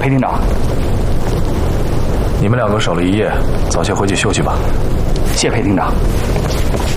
裴厅长， 你们两个守了一夜，早些回去休息吧。 谢裴厅长。